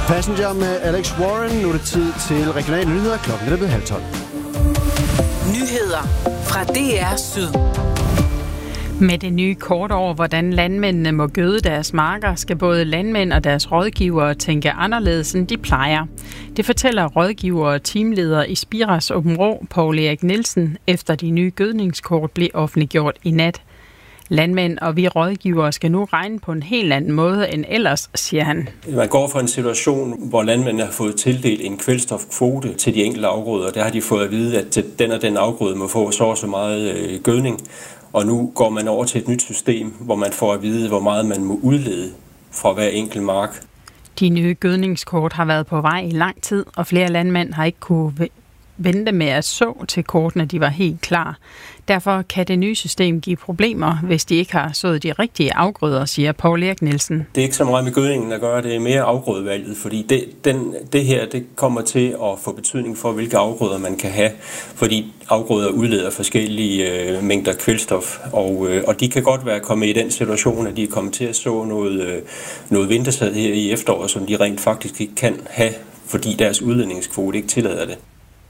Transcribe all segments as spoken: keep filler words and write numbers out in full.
Passenger med Alex Warren. Nu er det tid til regionale nyheder. Klokken er blevet halv tolv. Nyheder fra D R Syd. Med det nye kort over, hvordan landmændene må gøde deres marker, skal både landmænd og deres rådgivere tænke anderledes, end de plejer. Det fortæller rådgiver og teamleder i Spiras Åben Rå, Poul Erik Nielsen, efter de nye gødningskort blev offentliggjort i nat. Landmænd og vi rådgivere skal nu regne på en helt anden måde end ellers, siger han. Man går fra en situation, hvor landmændene har fået tildelt en kvælstofkvote til de enkelte afgrøder. Der har de fået at vide, at den og den afgrøde må få så og så meget gødning. Og nu går man over til et nyt system, hvor man får at vide, hvor meget man må udlede fra hver enkelt mark. De nye gødningskort har været på vej i lang tid, og flere landmænd har ikke kunne vente med at så til kortene, de var helt klar. Derfor kan det nye system give problemer, hvis de ikke har sået de rigtige afgrøder, siger Poul Erik Nielsen. Det er ikke så meget med gødningen at gøre, det er mere afgrødevalget, fordi det, den, det her det kommer til at få betydning for, hvilke afgrøder man kan have, fordi afgrøder udleder forskellige øh, mængder kvælstof, og, øh, og de kan godt være kommet i den situation, at de er kommet til at så noget, øh, noget vintersæd her i efteråret, som de rent faktisk ikke kan have, fordi deres udledningskvote ikke tillader det.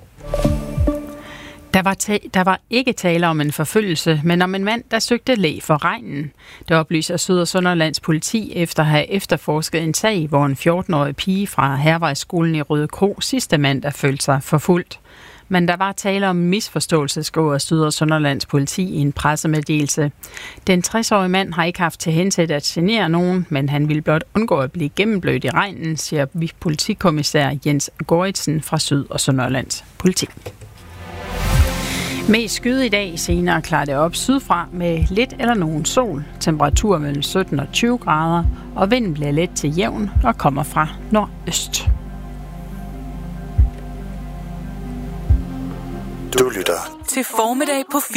Der var, ta- der var ikke tale om en forfølgelse, men om en mand, der søgte læ for regnen. Det oplyser Syd- og Sønderlands politi efter at have efterforsket en sag, hvor en fjorten-årig pige fra Hervejsskolen i Rødekro sidste mandag følte sig forfulgt. Men der var tale om misforståelse, skriver Syd- og Sønderlands politi i en pressemeddelelse. Den tres-årige mand har ikke haft til hensigt at genere nogen, men han ville blot undgå at blive gennemblødt i regnen, siger politikommissær Jens Goritsen fra Syd- og Sønderlands politi. Mest skyde i dag, senere klarer det op sydfra med lidt eller nogen sol. Temperatur mellem sytten og tyve grader, og vinden bliver let til jævn og kommer fra nordøst. Du lytter til Formiddag på